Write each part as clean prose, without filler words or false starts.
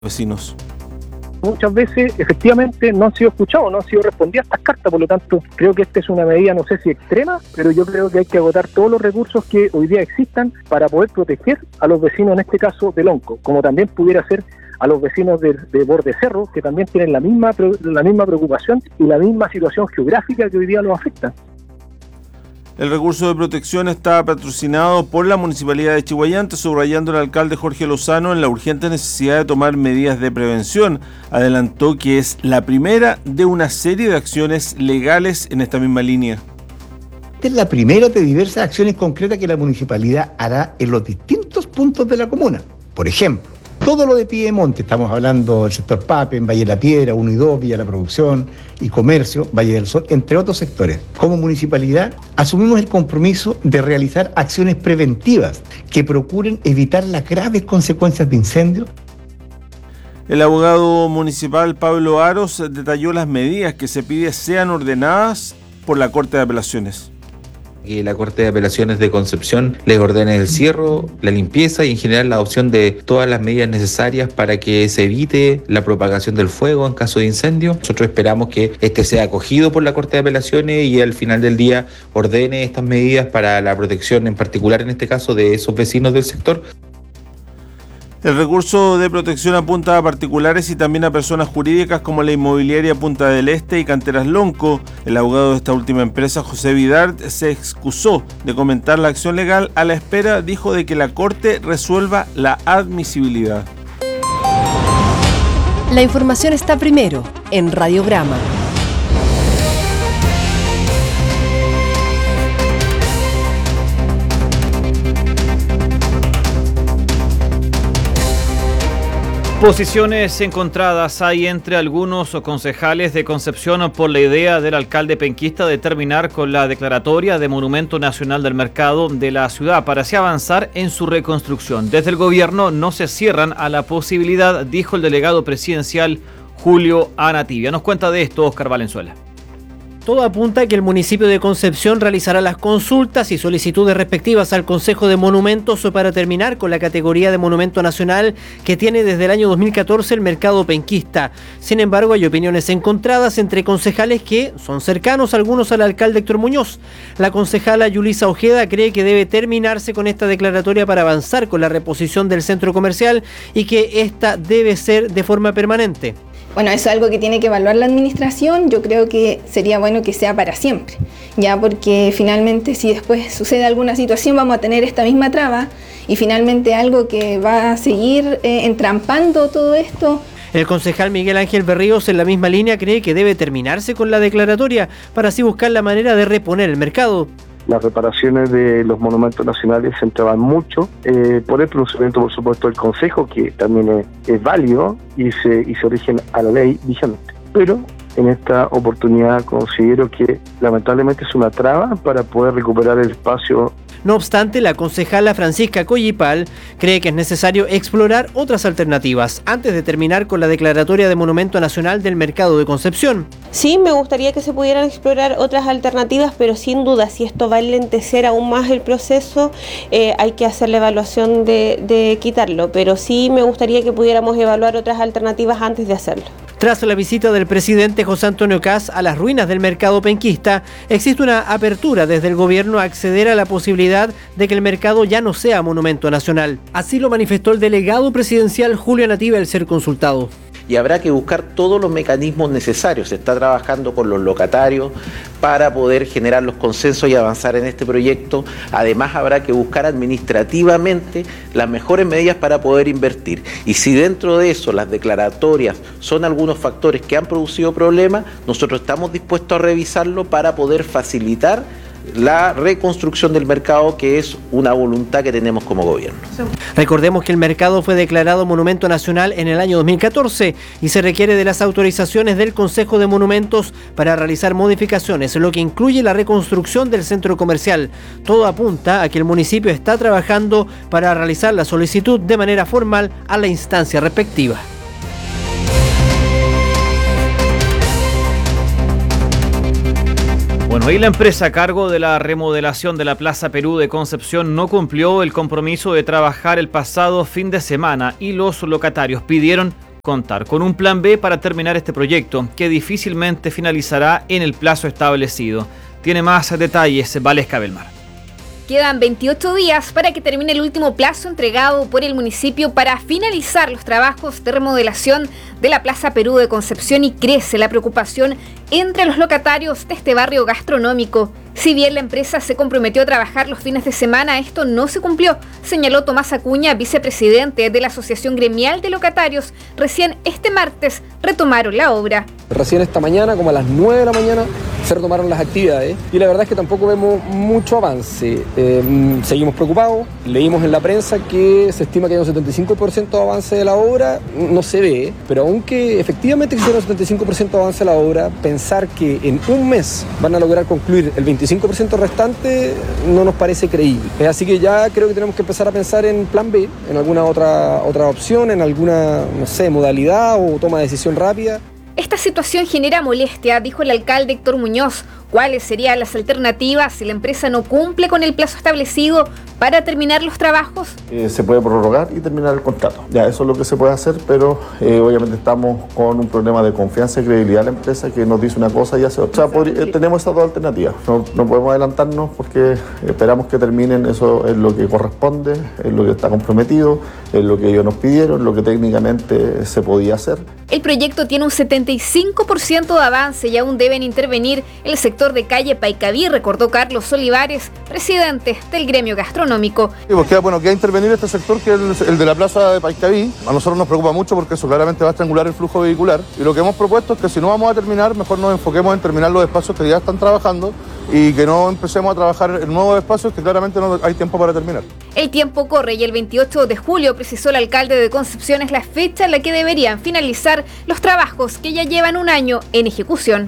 vecinos. Muchas veces efectivamente no han sido escuchados, no han sido respondidas estas cartas, por lo tanto creo que esta es una medida, no sé si extrema, pero yo creo que hay que agotar todos los recursos que hoy día existan para poder proteger a los vecinos, en este caso del Lonco, como también pudiera ser a los vecinos de Borde Cerro, que también tienen la misma preocupación y la misma situación geográfica que hoy día los afecta. El recurso de protección está patrocinado por la Municipalidad de Chiguayante, subrayando el alcalde Jorge Lozano en la urgente necesidad de tomar medidas de prevención. Adelantó que es la primera de una serie de acciones legales en esta misma línea. Esta es la primera de diversas acciones concretas que la municipalidad hará en los distintos puntos de la comuna. Por ejemplo, todo lo de Piedemonte, estamos hablando del sector Papen, Valle de la Piedra, 1 y 2, Villa La Producción y Comercio, Valle del Sol, entre otros sectores. Como municipalidad asumimos el compromiso de realizar acciones preventivas que procuren evitar las graves consecuencias de incendios. El abogado municipal Pablo Aros detalló las medidas que se pide sean ordenadas por la Corte de Apelaciones. Que la Corte de Apelaciones de Concepción les ordene el cierre, la limpieza y en general la adopción de todas las medidas necesarias para que se evite la propagación del fuego en caso de incendio. Nosotros esperamos que este sea acogido por la Corte de Apelaciones y al final del día ordene estas medidas para la protección, en particular en este caso, de esos vecinos del sector. El recurso de protección apunta a particulares y también a personas jurídicas como la inmobiliaria Punta del Este y Canteras Lonco. El abogado de esta última empresa, José Vidart, se excusó de comentar la acción legal a la espera, dijo, de que la Corte resuelva la admisibilidad. La información está primero en Radiograma. Posiciones encontradas hay entre algunos concejales de Concepción por la idea del alcalde penquista de terminar con la declaratoria de Monumento Nacional del Mercado de la ciudad para así avanzar en su reconstrucción. Desde el gobierno no se cierran a la posibilidad, dijo el delegado presidencial Julio Anativia. Nos cuenta de esto Óscar Valenzuela. Todo apunta a que el municipio de Concepción realizará las consultas y solicitudes respectivas al Consejo de Monumentos para terminar con la categoría de Monumento Nacional que tiene desde el año 2014 el mercado penquista. Sin embargo, hay opiniones encontradas entre concejales que son cercanos algunos al alcalde Héctor Muñoz. La concejala Yulisa Ojeda cree que debe terminarse con esta declaratoria para avanzar con la reposición del centro comercial y que esta debe ser de forma permanente. Bueno, eso es algo que tiene que evaluar la administración. Yo creo que sería bueno que sea para siempre, ya, porque finalmente si después sucede alguna situación vamos a tener esta misma traba y finalmente algo que va a seguir entrampando todo esto. El concejal Miguel Ángel Berríos, en la misma línea, cree que debe terminarse con la declaratoria para así buscar la manera de reponer el mercado. Las reparaciones de los monumentos nacionales se entraban mucho por el pronunciamiento, por supuesto, del Consejo, que también es válido y se origen a la ley vigente. Pero en esta oportunidad considero que lamentablemente es una traba para poder recuperar el espacio. No obstante, la concejala Francisca Collipal cree que es necesario explorar otras alternativas antes de terminar con la declaratoria de Monumento Nacional del Mercado de Concepción. Sí, me gustaría que se pudieran explorar otras alternativas, pero sin duda, si esto va a enlentecer aún más el proceso, hay que hacer la evaluación de quitarlo, pero sí me gustaría que pudiéramos evaluar otras alternativas antes de hacerlo. Tras la visita del presidente José Antonio Kast a las ruinas del mercado penquista, existe una apertura desde el gobierno a acceder a la posibilidad de que el mercado ya no sea monumento nacional. Así lo manifestó el delegado presidencial Julio Anativia al ser consultado. Y habrá que buscar todos los mecanismos necesarios. Se está trabajando con los locatarios para poder generar los consensos y avanzar en este proyecto. Además, habrá que buscar administrativamente las mejores medidas para poder invertir. Y si dentro de eso las declaratorias son algunos factores que han producido problemas, nosotros estamos dispuestos a revisarlo para poder facilitar la reconstrucción del mercado, que es una voluntad que tenemos como gobierno. Recordemos que el mercado fue declarado Monumento Nacional en el año 2014 y se requiere de las autorizaciones del Consejo de Monumentos para realizar modificaciones, lo que incluye la reconstrucción del centro comercial. Todo apunta a que el municipio está trabajando para realizar la solicitud de manera formal a la instancia respectiva. Bueno, y la empresa a cargo de la remodelación de la Plaza Perú de Concepción no cumplió el compromiso de trabajar el pasado fin de semana y los locatarios pidieron contar con un plan B para terminar este proyecto, que difícilmente finalizará en el plazo establecido. Tiene más detalles Valesca Belmar. Quedan 28 días para que termine el último plazo entregado por el municipio para finalizar los trabajos de remodelación de la Plaza Perú de Concepción, y crece la preocupación entre los locatarios de este barrio gastronómico. Si bien la empresa se comprometió a trabajar los fines de semana, esto no se cumplió, señaló Tomás Acuña, vicepresidente de la Asociación Gremial de Locatarios. Recién este martes retomaron la obra. Recién esta mañana, como a las 9 de la mañana, se retomaron las actividades y la verdad es que tampoco vemos mucho avance. Seguimos preocupados, leímos en la prensa que se estima que hay un 75% de avance de la obra, no se ve, pero aunque efectivamente existe un 75% de avance de la obra, pensar que en un mes van a lograr concluir el 25% restante no nos parece creíble. Así que ya creo que tenemos que empezar a pensar en plan B, en alguna otra opción, en alguna, no sé, modalidad o toma de decisión rápida. Esta situación genera molestia, dijo el alcalde Héctor Muñoz. ¿Cuáles serían las alternativas si la empresa no cumple con el plazo establecido para terminar los trabajos? Se puede prorrogar y terminar el contrato. Ya, eso es lo que se puede hacer, pero obviamente estamos con un problema de confianza y credibilidad de la empresa que nos dice una cosa y hace otra. O sea, tenemos esas dos alternativas. No podemos adelantarnos porque esperamos que terminen. Eso es lo que corresponde, es lo que está comprometido, es lo que ellos nos pidieron, lo que técnicamente se podía hacer. El proyecto tiene un 75% de avance y aún deben intervenir el sector de calle Paicaví, recordó Carlos Olivares, presidente del gremio gastronómico. Sí, pues queda intervenir este sector que es el de la plaza de Paicaví. A nosotros nos preocupa mucho porque eso claramente va a estrangular el flujo vehicular. Y lo que hemos propuesto es que si no vamos a terminar, mejor nos enfoquemos en terminar los espacios que ya están trabajando y que no empecemos a trabajar en nuevos espacios que claramente no hay tiempo para terminar. El tiempo corre y el 28 de julio, precisó el alcalde de Concepción, es la fecha en la que deberían finalizar los trabajos que ya llevan un año en ejecución.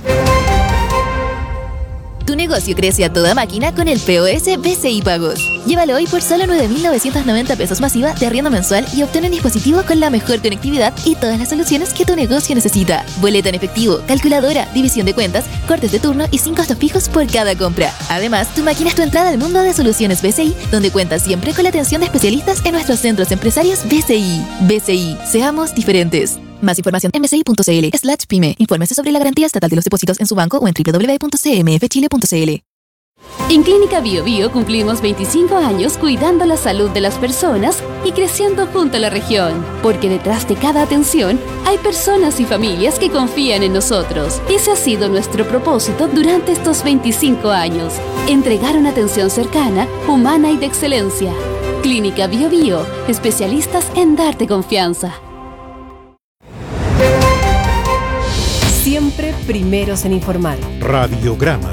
Tu negocio crece a toda máquina con el POS BCI Pagos. Llévalo hoy por solo 9.990 pesos masiva de arriendo mensual y obtén un dispositivo con la mejor conectividad y todas las soluciones que tu negocio necesita. Boleta en efectivo, calculadora, división de cuentas, cortes de turno y 5 costos fijos por cada compra. Además, tu máquina es tu entrada al mundo de soluciones BCI, donde cuentas siempre con la atención de especialistas en nuestros centros empresarios BCI. BCI, seamos diferentes. Más información en bci.cl/pyme. Infórmese sobre la garantía estatal de los depósitos en su banco o en www.cmfchile.cl. En Clínica Bio Bio cumplimos 25 años cuidando la salud de las personas y creciendo junto a la región. Porque detrás de cada atención hay personas y familias que confían en nosotros. Ese ha sido nuestro propósito durante estos 25 años. Entregar una atención cercana, humana y de excelencia. Clínica Bio Bio, especialistas en darte confianza. Siempre primeros en informar. Radiograma.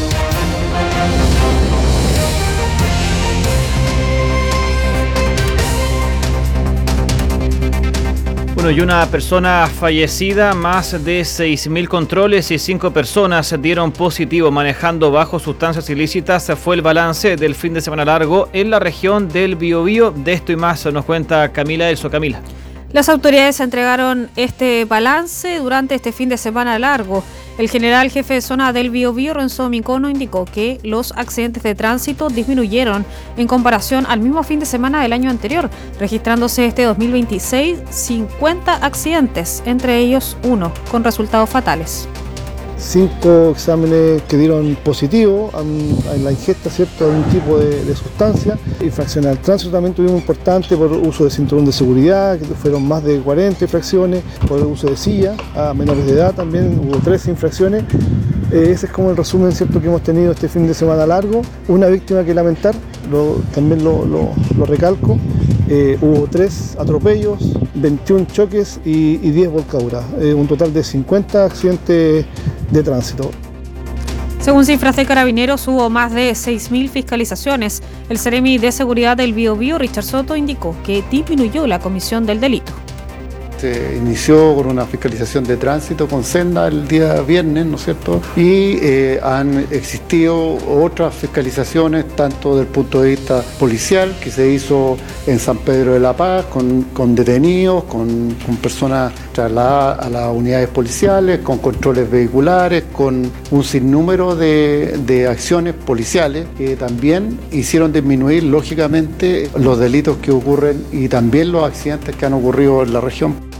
Bueno, y una persona fallecida, más de 6.000 controles y 5 personas dieron positivo manejando bajo sustancias ilícitas. Fue el balance del fin de semana largo en la región del Biobío. De esto y más nos cuenta Camila Elso. Camila. Las autoridades entregaron este balance durante este fin de semana largo. El general jefe de zona del Biobío, Renzo Micono, indicó que los accidentes de tránsito disminuyeron en comparación al mismo fin de semana del año anterior, registrándose este 2026 50 accidentes, entre ellos 1 con resultados fatales. 5 exámenes que dieron positivo en la ingesta, ¿cierto?, de un tipo de sustancia. Infracciones al tránsito también tuvimos importante por uso de cinturón de seguridad, que fueron más de 40 infracciones, por el uso de silla a menores de edad también hubo 13 infracciones. Ese es como el resumen, ¿cierto?, que hemos tenido este fin de semana largo. Una víctima que lamentar, también lo recalco. Hubo 3 atropellos, 21 choques y 10 volcaduras, un total de 50 accidentes de tránsito. Según cifras de Carabineros, hubo más de 6.000 fiscalizaciones. El Seremi de Seguridad del Biobío, Richard Soto, indicó que disminuyó la comisión del delito. Se inició con una fiscalización de tránsito con senda el día viernes, ¿no es cierto? Y han existido otras fiscalizaciones, tanto desde el punto de vista policial, que se hizo en San Pedro de la Paz, con detenidos, con personas trasladadas a las unidades policiales, con controles vehiculares, con un sinnúmero de acciones policiales que también hicieron disminuir, lógicamente, los delitos que ocurren y también los accidentes que han ocurrido en la región.